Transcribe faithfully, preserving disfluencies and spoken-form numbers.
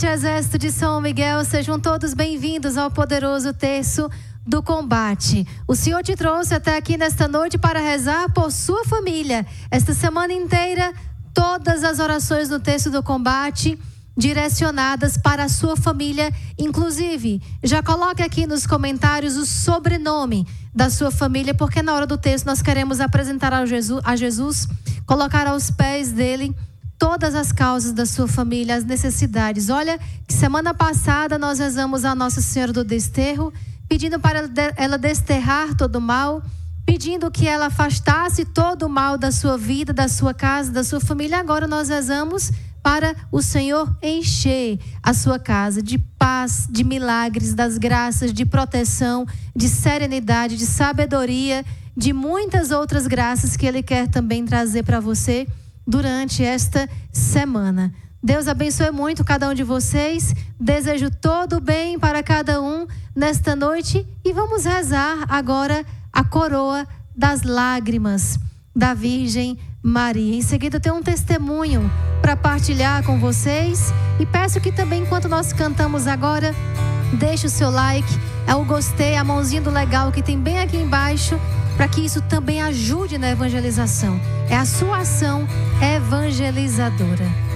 noite, Exército de São Miguel. Sejam todos bem-vindos ao poderoso terço do combate. O Senhor te trouxe até aqui nesta noite para rezar por sua família. Esta semana inteira, todas as orações no terço do combate direcionadas para a sua família. Inclusive, já coloque aqui nos comentários o sobrenome da sua família, porque na hora do texto nós queremos apresentar a Jesus, a Jesus, colocar aos pés dele todas as causas da sua família, as necessidades. Olha, que semana passada nós rezamos a Nossa Senhora do Desterro, pedindo para ela desterrar todo o mal, pedindo que ela afastasse todo o mal da sua vida, da sua casa, da sua família. Agora nós rezamos para o Senhor encher a sua casa de paz, de milagres, das graças, de proteção, de serenidade, de sabedoria, de muitas outras graças que Ele quer também trazer para você durante esta semana. Deus abençoe muito cada um de vocês. Desejo todo o bem para cada um nesta noite. E vamos rezar agora a coroa das lágrimas da Virgem Maria. Em seguida tem um testemunho para partilhar com vocês. E peço que também, enquanto nós cantamos agora, deixe o seu like, é o gostei, a mãozinha do legal que tem bem aqui embaixo, para que isso também ajude na evangelização. É a sua ação evangelizadora.